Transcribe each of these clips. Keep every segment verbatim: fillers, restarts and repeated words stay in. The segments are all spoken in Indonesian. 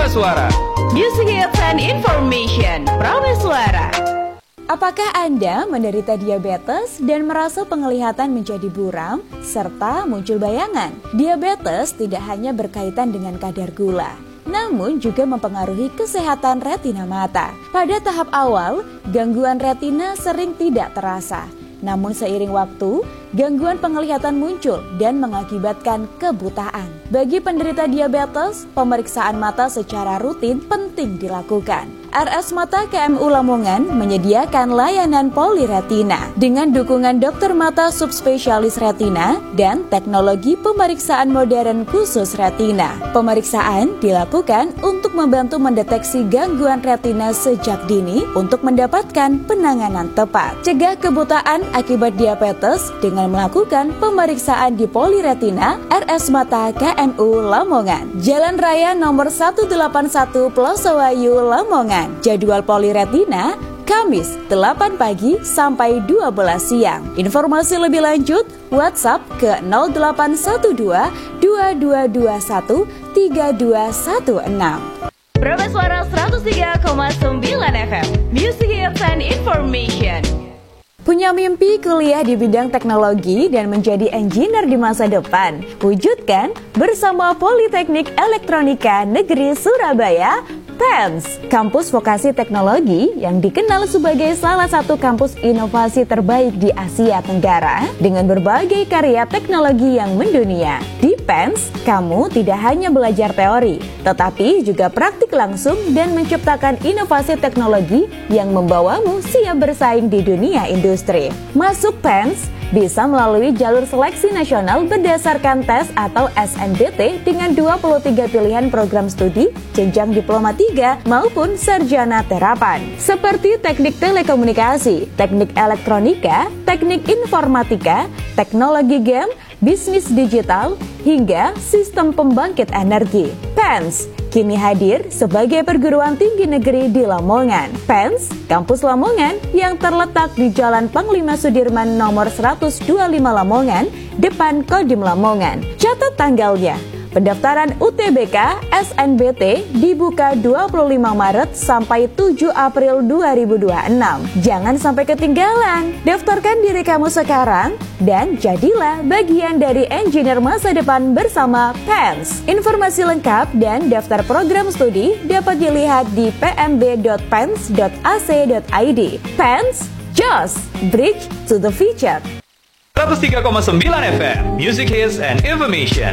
Prameswara. Music Hits and Information Prameswara. Apakah Anda menderita diabetes dan merasa penglihatan menjadi buram serta muncul bayangan? Diabetes tidak hanya berkaitan dengan kadar gula, namun juga mempengaruhi kesehatan retina mata. Pada tahap awal, gangguan retina sering tidak terasa. Namun seiring waktu, gangguan penglihatan muncul dan mengakibatkan kebutaan. Bagi penderita diabetes, pemeriksaan mata secara rutin penting dilakukan. R S Mata K M U Lamongan menyediakan layanan poliretina dengan dukungan dokter mata subspesialis retina dan teknologi pemeriksaan modern khusus retina. Pemeriksaan dilakukan untuk membantu mendeteksi gangguan retina sejak dini untuk mendapatkan penanganan tepat. Cegah kebutaan akibat diabetes dengan melakukan pemeriksaan di poliretina R S Mata K M U Lamongan. Jalan Raya nomor seratus delapan puluh satu Plosowayu Lamongan. Jadwal poliretina Kamis delapan pagi sampai dua belas siang. Informasi lebih lanjut WhatsApp ke nol delapan satu dua dua dua dua satu tiga dua satu enam. Prameswara seratus tiga koma sembilan F M. Music Hits and Information. Punya mimpi kuliah di bidang teknologi dan menjadi engineer di masa depan? Wujudkan bersama Politeknik Elektronika Negeri Surabaya, P E N S, kampus vokasi teknologi yang dikenal sebagai salah satu kampus inovasi terbaik di Asia Tenggara dengan berbagai karya teknologi yang mendunia. Di P E N S, kamu tidak hanya belajar teori, tetapi juga praktik langsung dan menciptakan inovasi teknologi yang membawamu siap bersaing di dunia industri. Masuk P E N S bisa melalui jalur seleksi nasional berdasarkan tes atau S N B T dengan dua puluh tiga pilihan program studi, jenjang diploma tiga maupun sarjana terapan. Seperti teknik telekomunikasi, teknik elektronika, teknik informatika, teknologi game, bisnis digital, hingga sistem pembangkit energi. P E N S kini hadir sebagai perguruan tinggi negeri di Lamongan. P E N S Kampus Lamongan yang terletak di Jalan Panglima Sudirman nomor seratus dua puluh lima Lamongan, depan Kodim Lamongan. Catat tanggalnya. Pendaftaran U T B K S N B T dibuka dua puluh lima Maret sampai tujuh April dua ribu dua puluh enam. Jangan sampai ketinggalan. Daftarkan diri kamu sekarang dan jadilah bagian dari engineer masa depan bersama P E N S. Informasi lengkap dan daftar program studi dapat dilihat di p m b dot pens dot a c dot i d. P E N S, just bridge to the future. seratus tiga koma sembilan F M, Music Hits and Information.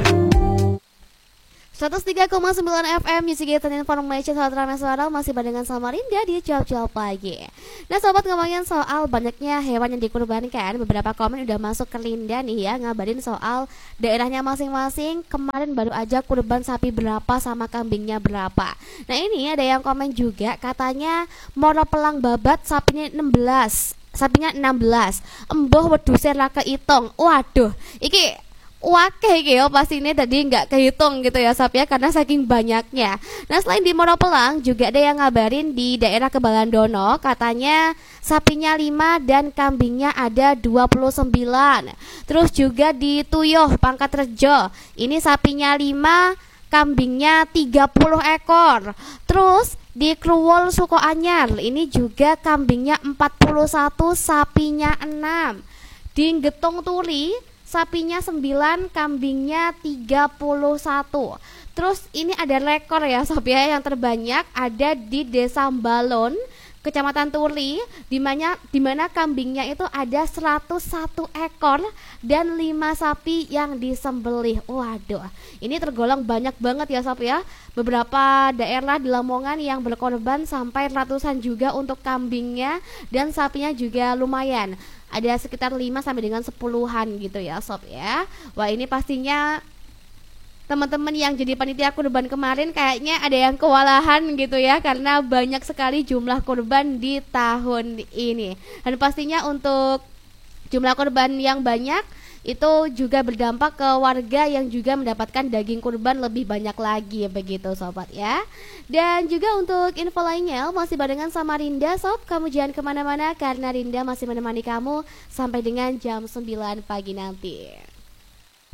seratus tiga koma sembilan F M Music Hits and Information. Sahabat Prameswara masih barengan sama Rinda di Cuap-Cuap Pagi. Nah sobat, ngomongin soal banyaknya hewan yang dikurbankan, beberapa komen udah masuk ke Linda nih ya, ngabarin soal daerahnya masing-masing. Kemarin baru aja kurban sapi berapa sama kambingnya berapa. Nah ini ada yang komen juga, katanya Moro Pelang Babat sapinya enam belas, sapinya enam belas, emboh wedhuse ra keitung. Waduh, iki wakeh gitu pasti ini tadi nggak kehitung gitu ya Sob ya, karena saking banyaknya. Nah selain di Monopelang juga ada yang ngabarin di daerah Kebalandono, katanya sapinya lima dan kambingnya ada dua puluh sembilan. Terus juga di Tuyuh Pangkat Rejo, ini sapinya lima, kambingnya tiga puluh ekor. Terus di Kruwol Sukoanyar, ini juga kambingnya empat puluh satu, sapinya enam. Di Getung Turi sapinya sembilan, kambingnya tiga puluh satu. Terus ini ada rekor ya Sob ya, yang terbanyak ada di Desa Balon, Kecamatan Turi, di mana di mana kambingnya itu ada seratus satu ekor dan lima sapi yang disembelih. Waduh, ini tergolong banyak banget ya Sob ya. Beberapa daerah di Lamongan yang berkorban sampai ratusan juga untuk kambingnya, dan sapinya juga lumayan. Ada sekitar lima sampai dengan sepuluhan gitu ya Sob ya. Wah ini pastinya teman-teman yang jadi panitia kurban kemarin kayaknya ada yang kewalahan gitu ya, karena banyak sekali jumlah kurban di tahun ini. Dan pastinya untuk jumlah kurban yang banyak itu juga berdampak ke warga yang juga mendapatkan daging kurban lebih banyak lagi, begitu sobat ya. Dan juga untuk info lainnya masih barengan sama Rinda Sob. Kamu jangan kemana-mana karena Rinda masih menemani kamu sampai dengan jam sembilan pagi nanti.